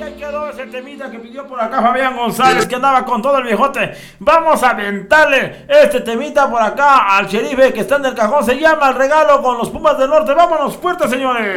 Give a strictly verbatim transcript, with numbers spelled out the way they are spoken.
ahí quedó ese temita que pidió por acá Fabián González, que andaba con todo el viejote. Vamos a aventarle este temita por acá al sheriff que está en el cajón. Se llama El Regalo con los Pumas del Norte. Vámonos fuerte, señores.